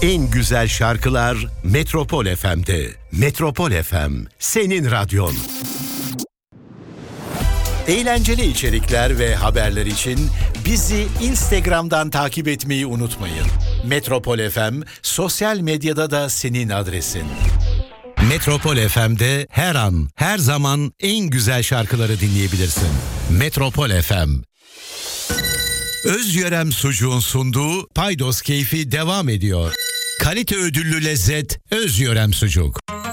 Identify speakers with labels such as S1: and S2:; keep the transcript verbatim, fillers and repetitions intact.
S1: En güzel şarkılar Metropol F M'de. Metropol F M, senin radyon. Eğlenceli içerikler ve haberler için bizi Instagram'dan takip etmeyi unutmayın. Metropol F M, sosyal medyada da senin adresin. Metropol F M'de her an, her zaman en güzel şarkıları dinleyebilirsin. Metropol F M. Özyörem Sucuğun sunduğu Paydos Keyfi devam ediyor. Kalite ödüllü lezzet Özyörem Sucuk.